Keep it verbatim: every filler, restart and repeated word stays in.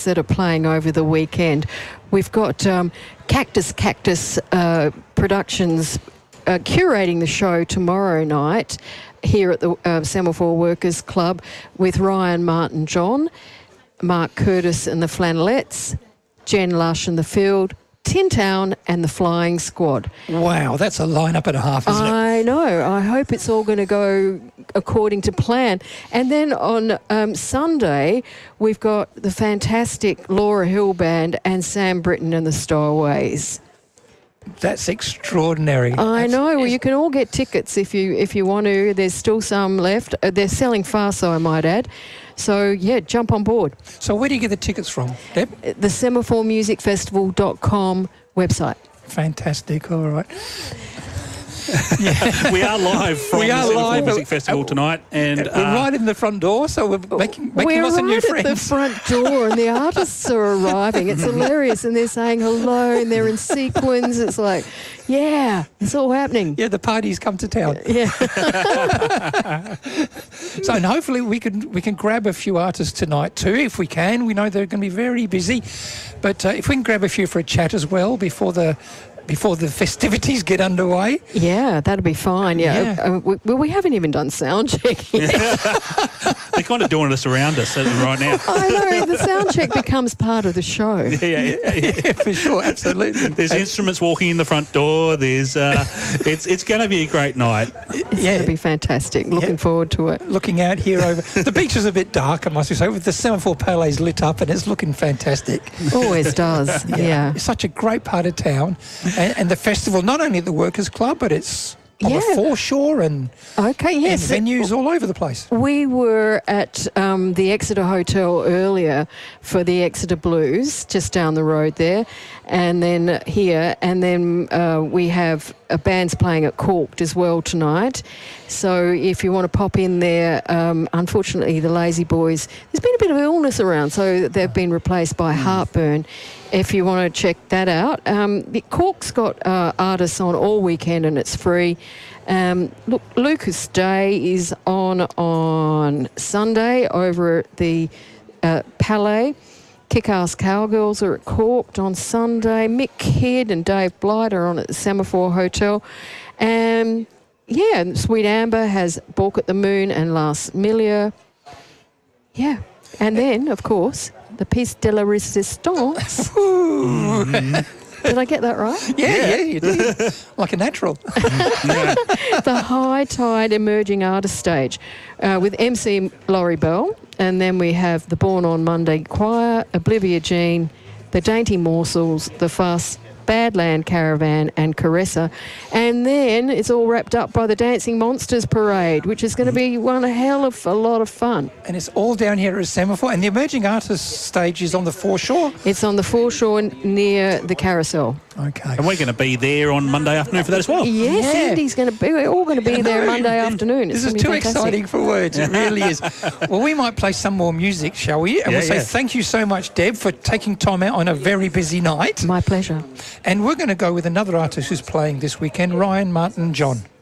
that are playing over the weekend. We've got um, Cactus Cactus uh, Productions uh, curating the show tomorrow night here at the uh, Semaphore Workers Club with Ryan Martin John, Mark Curtis and the Flannelettes, Jen Lush and the Field, Tin Town and the Flying Squad. Wow, that's a lineup and a half, isn't it? I know. I hope it's all going to go according to plan. And then on um, Sunday, we've got the fantastic Laura Hill Band and Sam Britton and the Stowaways. That's extraordinary. I That's, know. Well, you can all get tickets if you if you want to. There's still some left. Uh, they're selling fast, so I might add. So, yeah, jump on board. So where do you get the tickets from, Deb? The semaphore music festival dot com website. Fantastic. All right. Yeah. We are live from we the are Semaphore live Music Festival tonight. And we're uh, right in the front door, so we're making, making We're lots right of new at friends. the front door and the artists are arriving. It's hilarious. And they're saying hello and they're in sequins. It's like, yeah, it's all happening. Yeah, the party's come to town. Yeah. So, and hopefully we can we can grab a few artists tonight too, if we can. We know they're going to be very busy, but uh, if we can grab a few for a chat as well before the before the festivities get underway. Yeah, that'd be fine. Yeah. Yeah. Uh, we, well, we haven't even done sound check yet. they're kind of doing this around us right now. I know. The sound check becomes part of the show. Yeah, yeah, yeah, yeah. Yeah, for sure, absolutely. There's instruments walking in the front door. There's, uh, it's it's going to be a great night. It's Yeah. going to be fantastic. Looking Yeah. forward to it. Looking out here over the beach is a bit dark, I must say, with the Semaphore Palace lit up, and it's looking fantastic. Always does. Yeah. It's such a great part of town, and, and the festival not only at the Workers Club, but it's on Yeah. the foreshore and, Okay, and yes. venues all over the place. We were at um, the Exeter Hotel earlier for the Exeter Blues, just down the road there, and then here, and then uh, we have uh, bands playing at Corked as well tonight. So if you want to pop in there, um, unfortunately the Lazy Boys, there's been a bit of illness around, so they've been replaced by Heartburn. If you want to check that out, um, the Cork's got uh, artists on all weekend and it's free. Um, look, Lucas Day is on on Sunday over at the uh, Palais. Kick-Ass Cowgirls are at Corked on Sunday. Mick Kidd and Dave Blight are on at the Semaphore Hotel. Um, yeah, and Sweet Amber has Balk at the Moon and Last Millier. Yeah, and then, of course, the Piece de la Resistance. Did I get that right? Yeah, yeah, you did. Like a natural. The High Tide Emerging Artist Stage uh, with M C Laurie Bell. And then we have the Born on Monday Choir, Oblivia Jean, the Dainty Morsels, the Fuss, Badland Caravan and Caressa. And then it's all wrapped up by the Dancing Monsters Parade, which is going to be one hell of a lot of fun. And it's all down here at Semaphore. And the Emerging Artists stage is on the foreshore. It's on the foreshore near the carousel. Okay. And we're going to be there on Monday afternoon for that as well. Yes, Yeah. Andy's going to be, we're all going to be there Monday afternoon. It's This is gonna be too fantastic. exciting for words. It really is. Well, we might play some more music, shall we? And Yeah, we'll say yeah. thank you so much, Deb, for taking time out on a very busy night. My pleasure. And we're going to go with another artist who's playing this weekend, Ryan Martin John.